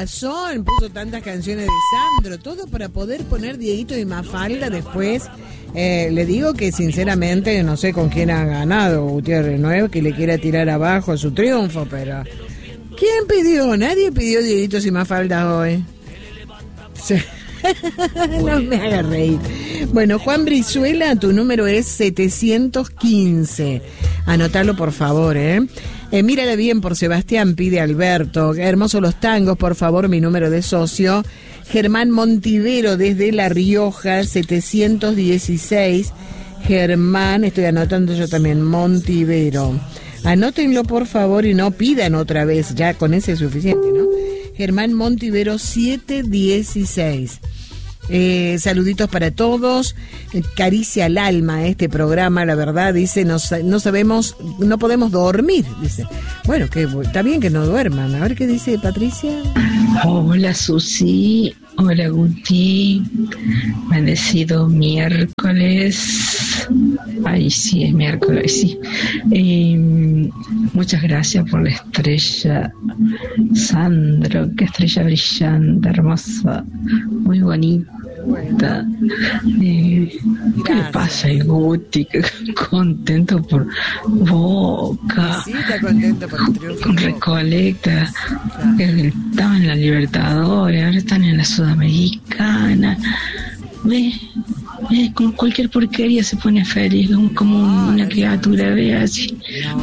razón puso tantas canciones de Sandro, todo para poder poner Dieguito y Mafalda después. Le digo que sinceramente no sé con quién ha ganado Gutiérrez, no es que le quiera tirar abajo su triunfo, pero ¿quién pidió? Nadie pidió Dieguitos y Mafalda hoy. Sí. No me haga reír. Bueno, Juan Brizuela, tu número es 715. Anotalo por favor, mírala bien por Sebastián, pide Alberto. Hermosos los tangos, por favor, mi número de socio. Germán Montivero desde La Rioja, 716. Germán, estoy anotando yo también, Montivero. Anótenlo por favor y no pidan otra vez, ya con ese es suficiente, ¿no? Germán Montivero 716. Saluditos para todos. Caricia al alma este programa, la verdad, dice, no sabemos, no podemos dormir, dice. Bueno, que está bien que no duerman. A ver qué dice Patricia. Hola Susi, hola Guti, bendecido miércoles. Ay, sí, es miércoles, sí. Muchas gracias por la estrella, Sandro, qué estrella brillante, hermosa, muy bonita. ¿Qué le pasa a Guti? Contento por Boca. Sí, está contento por el triunfo. Con Recoleta, claro. Que estaban en la Libertadores, ahora están en la Sudamericana. Ve, con cualquier porquería se pone feliz, como una criatura, ve así.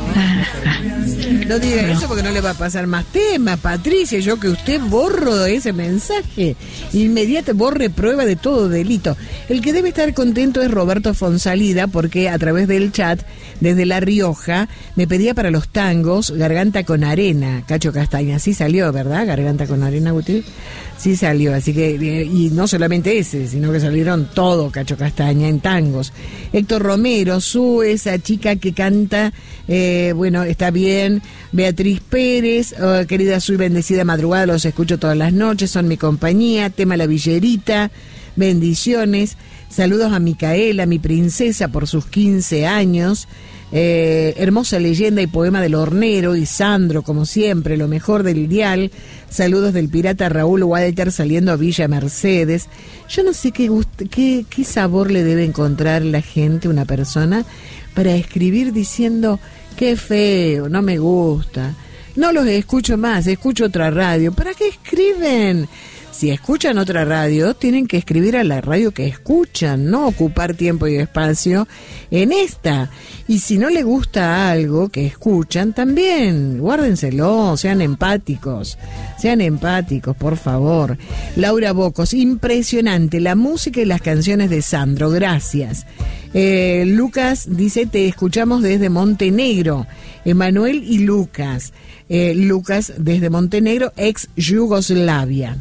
No diga eso porque no le va a pasar más temas, Patricia. Yo que usted borro ese mensaje. Inmediato borre prueba de todo delito. El que debe estar contento es Roberto Fonsalida, porque a través del chat, desde La Rioja, me pedía para los tangos Garganta con Arena, Cacho Castaña. Sí salió, ¿verdad? Garganta con Arena, Guti. Sí salió, así que, y no solamente ese, sino que salieron todo Cacho Castaña en tangos. Héctor Romero, esa chica que canta, bueno, está bien. Beatriz Pérez, querida, soy bendecida madrugada, los escucho todas las noches, son mi compañía. Tema La Villerita, bendiciones. Saludos a Micaela, mi princesa, por sus 15 años. Hermosa leyenda y poema del hornero. Y Sandro, como siempre, lo mejor del dial. Saludos del pirata Raúl Walter saliendo a Villa Mercedes. Yo no sé qué sabor le debe encontrar la gente, una persona, para escribir diciendo qué feo, no me gusta, no los escucho más, escucho otra radio. ¿Para qué escriben? Si escuchan otra radio, tienen que escribir a la radio que escuchan, no ocupar tiempo y espacio en esta. Y si no les gusta algo que escuchan, también guárdenselo, sean empáticos, por favor. Laura Bocos, impresionante la música y las canciones de Sandro, gracias. Lucas dice, te escuchamos desde Montenegro. Emanuel y Lucas. Lucas desde Montenegro, ex Yugoslavia.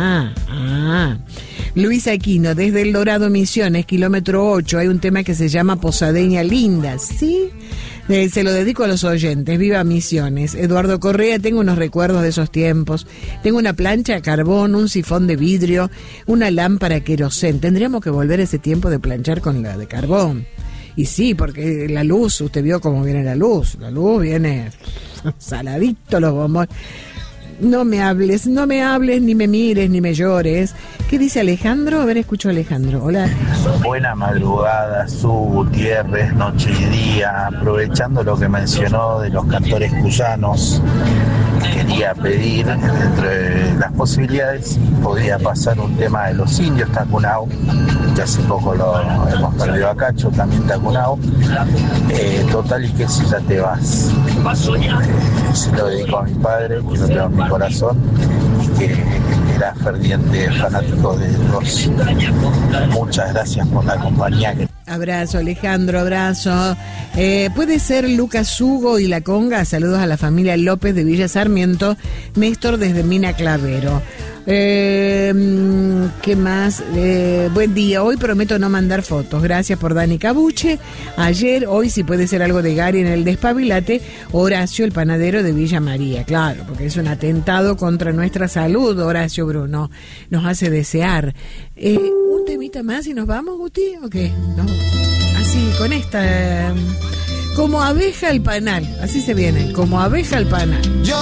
Luis Aquino, desde El Dorado Misiones, kilómetro 8, hay un tema que se llama Posadeña Linda, ¿sí? Se lo dedico a los oyentes, viva Misiones. Eduardo Correa, tengo unos recuerdos de esos tiempos. Tengo una plancha a carbón, un sifón de vidrio, una lámpara querosén. Tendríamos que volver a ese tiempo de planchar con la de carbón. Y sí, porque la luz, usted vio cómo viene la luz viene saladito los bombones. No me hables, ni me mires, ni me llores. ¿Qué dice Alejandro? A ver, escucho a Alejandro. Hola. Buena madrugada, Su Gutiérrez, noche y día. Aprovechando lo que mencionó de los cantores cuyanos, quería pedir, dentro de las posibilidades, podía pasar un tema de los indios Tacunao, que hace poco lo hemos perdido a Cacho, también Tacunao. Total y que si ya te vas. Se lo dedico a mi padre, que lo tengo en mi corazón, que era ferviente fanático de los. Muchas gracias por la compañía. Abrazo, Alejandro, abrazo. Puede ser Lucas Hugo y La Conga. Saludos a la familia López de Villa Sarmiento. Néstor desde Mina Clavero. ¿Qué más? Buen día. Hoy prometo no mandar fotos. Gracias por Dani Cabuche. Hoy si puede ser algo de Gary en el Despabilate. Horacio, el panadero de Villa María. Claro, porque es un atentado contra nuestra salud. Horacio Bruno nos hace desear. Un temita más y nos vamos, Guti, ¿o qué? No. Así, con esta. Como abeja al panal. Así se viene. Como abeja al panal.